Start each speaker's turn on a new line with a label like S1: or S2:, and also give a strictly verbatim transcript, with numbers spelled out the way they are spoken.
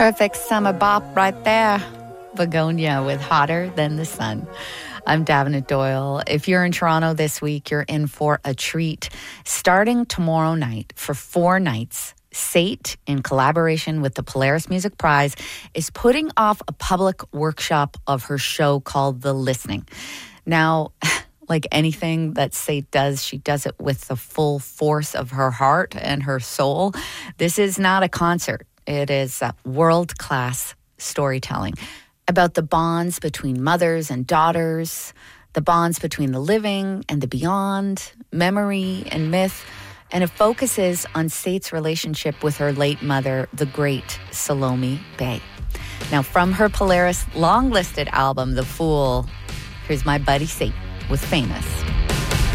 S1: Perfect summer bop right there. Begonia with Hotter Than the Sun. I'm Davenant Doyle. If you're in Toronto this week, you're in for a treat. Starting tomorrow night for four nights, Sate, in collaboration with the Polaris Music Prize, is putting off a public workshop of her show called The Listening. Now, like anything that Sate does, she does it with the full force of her heart and her soul. This is not a concert. It is uh, world-class storytelling about the bonds between mothers and daughters, the bonds between the living and the beyond, memory and myth, and it focuses on Sate's relationship with her late mother, the great Salome Bay. Now, from her Polaris long-listed album, The Fool, here's my buddy Sate with Famous.